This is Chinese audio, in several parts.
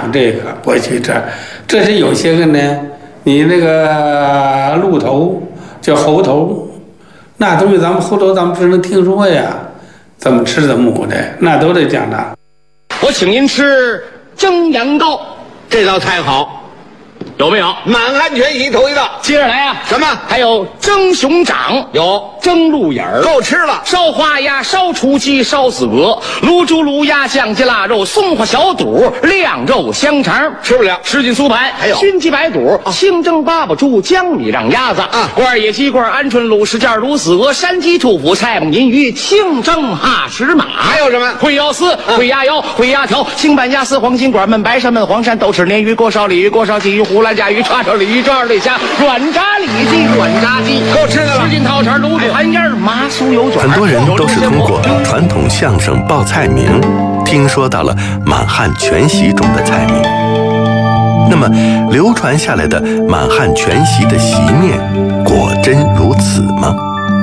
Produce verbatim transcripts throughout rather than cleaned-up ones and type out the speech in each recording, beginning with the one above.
讲这个，过去这这是有些个呢，你那个鹿头叫猴头，那东西咱们猴头咱们只能听说呀，怎么吃怎么母的，那都得讲的。 我请您吃蒸羊羔， 这道菜好。 有没有？ 满汉全席头一道。 接着来啊， 什么？ 还有蒸熊掌， 有蒸鹿眼儿， 够吃了。 烧花鸭，烧雏鸡，烧子鹅，卤猪、卤鸭、酱鸡、腊肉，松花小肚，晾肉香肠， 吃不了。 什锦酥盘， 还有熏鸡白肚， 啊、 清蒸八宝猪，江米让鸭子， 啊， 罐野鸡罐，鹌鹑卤什件，卤子鹅，山鸡兔脯，菜蚌银鱼，清蒸哈什马。 还有什么？ 烩腰丝、烩鸭腰、烩鸭条，清拌鸭丝，黄金管焖白鳝焖黄鳝，豆豉鲶鱼，锅烧鲤鱼，锅烧鲫鱼，胡兰甲鱼，叉烧鲤鱼，抓耳对虾，软炸里脊，软炸鸡， 够吃的了。 什锦套餐，卤煮寒烟，麻酥油卷。 很多人都是通过传统相声报菜名，听说到了满汉全席中的菜名。那么流传下来的满汉全席的席面，果真如此吗？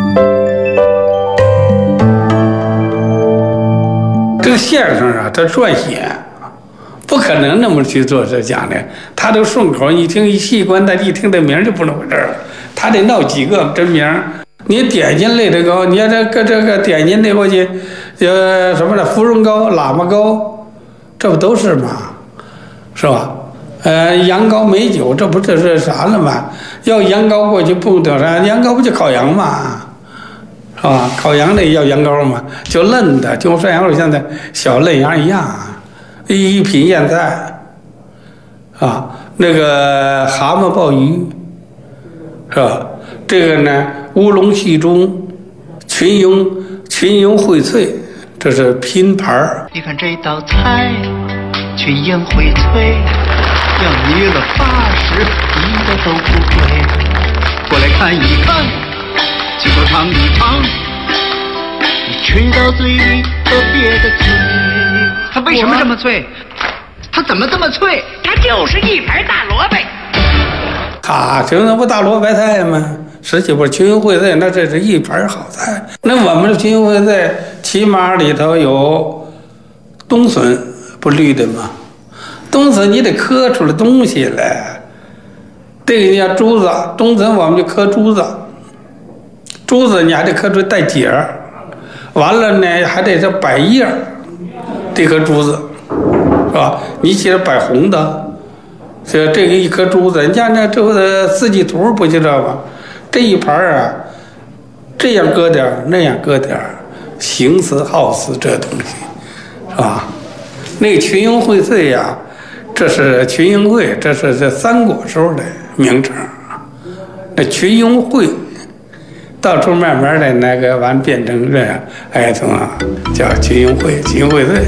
这个相声啊，他撰写不可能那么去做这讲的，他都顺口，一听一习惯，他一听这名就不能回事儿，他得闹几个真名。你点心类的糕，你要这个这个点心类过去，呃什么的芙蓉糕、喇嘛糕，这不都是吗？是吧？呃，羊羔美酒，这不这是啥了吗？要羊羔过去不等啥，羊羔不就烤羊吗？是吧？烤羊的要羊羔嘛，就嫩的，就涮羊肉像那小嫩羊一样，一品腌菜，啊，那个蛤蟆鲍鱼，是吧？这个呢，乌龙戏中，群英群英荟萃，这是拼盘儿。 你看这道菜，群英荟萃，要你了八十，一个都不贵。过来看一看，亲口尝一尝，你吃到嘴里特别的脆。它为什么这么脆？它怎么这么脆？ 它就是一盘大萝卜。 啊，这那不大萝卜菜吗？实际不是群英荟萃，那这是一盘好菜。那我们的群英荟萃，起码里头有冬笋，不绿的吗？冬笋你得磕出来东西来。这个叫珠子，冬笋我们就磕珠子，珠子你还得磕出带节儿，完了呢还得是摆叶儿，这颗珠子，是吧？你写摆红的，这这个一颗珠子，人家那这个四季图不就知道吗？这一盘啊，这样搁点儿，那样搁点儿，形似好似这东西，是吧？那个群英荟萃呀，这是群英荟，这是这三国时候的名称。那群英荟，到处慢慢的那个完变成这样，哎，从啊叫群英荟，群英荟萃。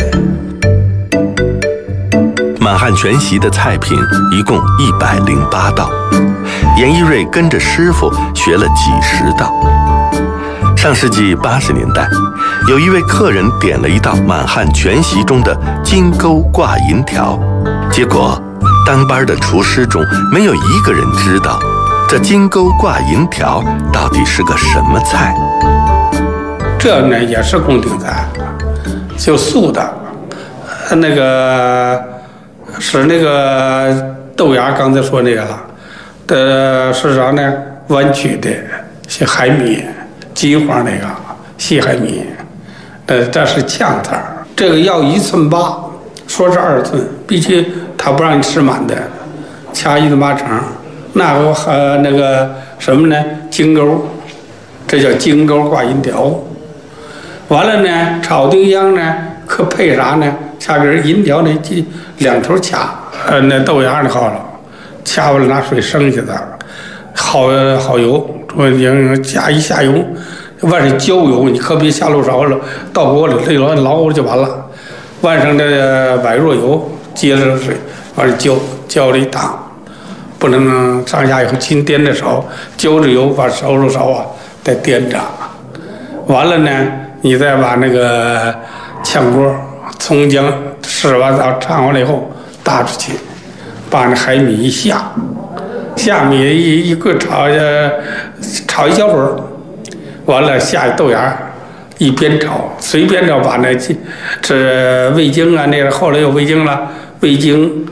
满汉全席的菜品一共一百零八道，严一瑞跟着师傅学了几十道。上世纪八十年代，有一位客人点了一道满汉全席中的金钩挂银条，结果当班的厨师中没有一个人知道这金钩挂银条到底是个什么菜。 这呢也是宫廷菜，就素的，那个是那个豆芽，刚才说那个了，的是啥呢？弯曲的，是海米，金黄那个细海米，呃，这是炝菜，这个要一寸八，说是二寸，必须他不让你吃满的，掐一寸八成。那个呃那个什么呢？京钩，这叫京钩挂银条。完了呢，炒丁香呢，可配啥呢？掐根银条呢，两头掐，呃，那豆芽呢好了，掐完了拿水生下它，好好油，说你加一下油，往上浇油，你可别下漏勺了，倒锅里这捞捞就完了。往上的崴若油，接着水往上浇，浇了一大，不能上下以后勤颠着勺，浇着油把勺着勺啊，再颠着。完了呢，你再把那个炝锅。葱姜试完澡烫完了以后打出去，把那海米一下，下米一一个炒呃炒一小会儿，完了下豆芽，一边炒随便炒，把那这味精啊那个后来有味精了，味精